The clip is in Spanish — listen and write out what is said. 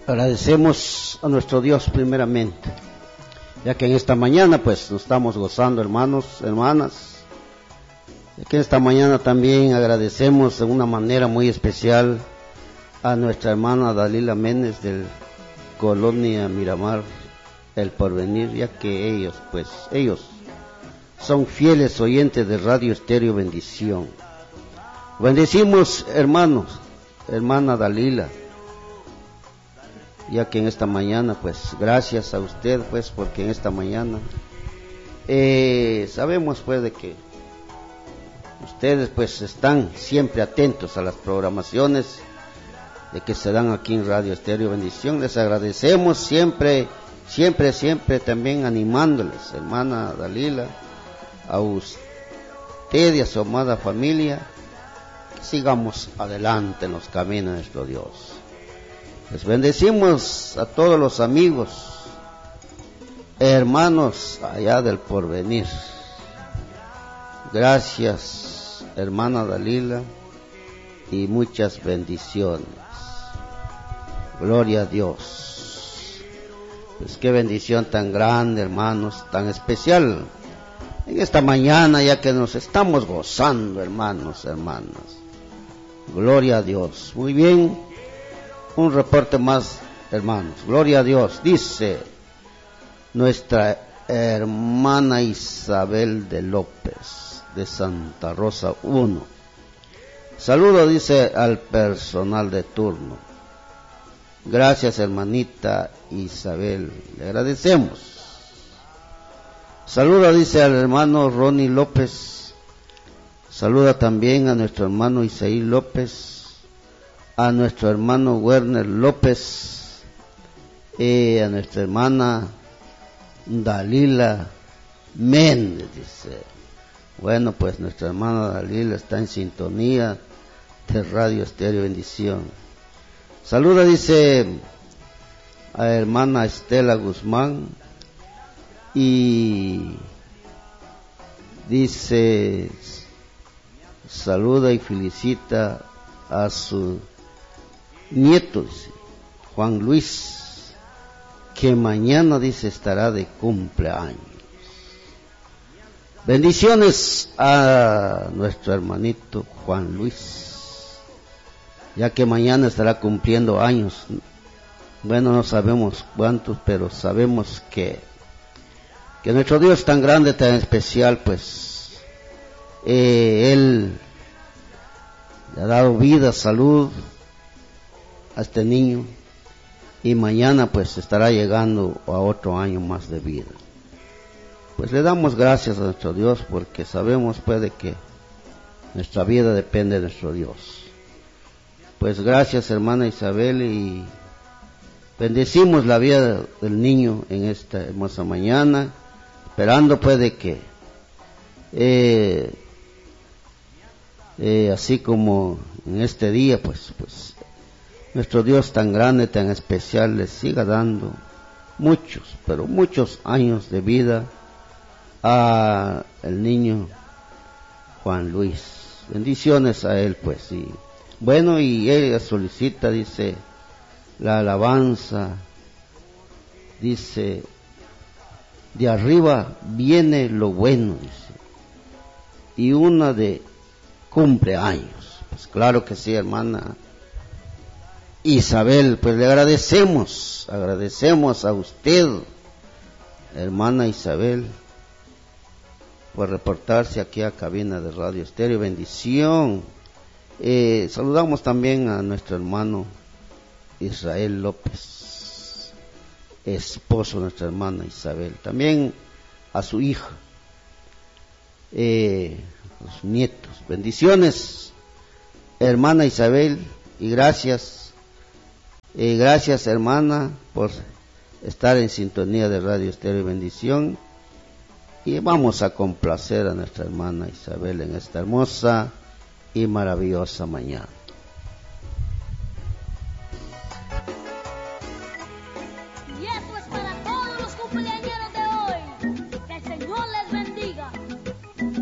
Agradecemos a nuestro Dios primeramente, ya que en esta mañana pues nos estamos gozando, hermanos, hermanas, ya que esta mañana también agradecemos de una manera muy especial a nuestra hermana Dalila Méndez del Colonia Miramar, El Porvenir, ya que ellos son fieles oyentes de Radio Estéreo Bendición. Bendecimos, hermanos, hermana Dalila, ya que en esta mañana, pues, gracias a usted, pues, porque en esta mañana sabemos, pues, de que ustedes, pues, están siempre atentos a las programaciones de que se dan aquí en Radio Estéreo Bendición. Les agradecemos siempre también animándoles, hermana Dalila, a usted y a su amada familia, que sigamos adelante en los caminos de nuestro Dios. Les bendecimos a todos los amigos, hermanos allá del Porvenir. Gracias, hermana Dalila, y muchas bendiciones. Gloria a Dios. Pues qué bendición tan grande, hermanos, tan especial en esta mañana, ya que nos estamos gozando, hermanos, hermanas. Gloria a Dios. Muy bien. Un reporte más, hermanos. Gloria a Dios. Dice nuestra hermana Isabel de López, de Santa Rosa 1. Saludo, dice, al personal de turno. Gracias, hermanita Isabel. Le agradecemos. Saludo, dice, al hermano Ronnie López. Saluda también a nuestro hermano Isaí López, a nuestro hermano Werner López, a nuestra hermana Dalila Méndez, dice. Bueno, pues nuestra hermana Dalila está en sintonía de Radio Estéreo Bendición. Saluda, dice, a hermana Estela Guzmán, y dice, saluda y felicita a su nieto, dice, Juan Luis, que mañana, dice, estará de cumpleaños. Bendiciones a nuestro hermanito Juan Luis, ya que mañana estará cumpliendo años. Bueno, no sabemos cuántos, pero sabemos que nuestro Dios es tan grande, tan especial, pues Él le ha dado vida, salud a este niño, y mañana pues estará llegando a otro año más de vida. Pues le damos gracias a nuestro Dios, porque sabemos pues de que nuestra vida depende de nuestro Dios. Pues gracias, hermana Isabel, y bendecimos la vida del niño en esta hermosa mañana, esperando pues de que así como en este día, pues nuestro Dios tan grande, tan especial, les siga dando muchos, pero muchos años de vida a el niño Juan Luis. Bendiciones a él, pues. Y bueno, y ella solicita, dice, la alabanza, dice, de arriba viene lo bueno, dice, y una de cumpleaños. Pues claro que sí, hermana Isabel, pues le agradecemos a usted, hermana Isabel, por reportarse aquí a cabina de Radio Estéreo Bendición. Saludamos también a nuestro hermano Israel López, esposo de nuestra hermana Isabel, también a su hija, los nietos. Bendiciones, hermana Isabel, y gracias, hermana, por estar en sintonía de Radio Estéreo Bendición. Y vamos a complacer a nuestra hermana Isabel en esta hermosa y maravillosa mañana.